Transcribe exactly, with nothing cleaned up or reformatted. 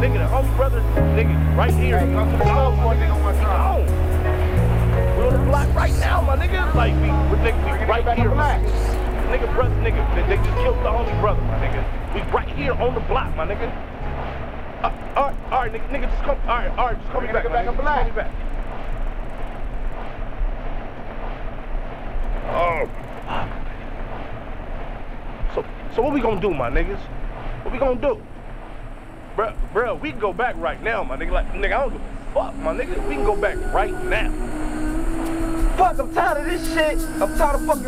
nigga, the homie brother, nigga, right here. Hey, come to the club for a nigga one time. We're on the block right now, my nigga. Like, we, we're, nigga, we right here. Nigga, brother, nigga, they, they just killed the homie brother, my nigga. We right here on the block, my nigga. Uh, all right, all right, nigga, nigga, just come, all right, all right, just call me back, my nigga. Just call me back. Oh. So, so what we gonna do, my niggas? What we gonna do? Bruh, bruh, we can go back right now, my nigga. Like, nigga, I don't give a fuck, my nigga. We can go back right now. Fuck, I'm tired of this shit. I'm tired of fucking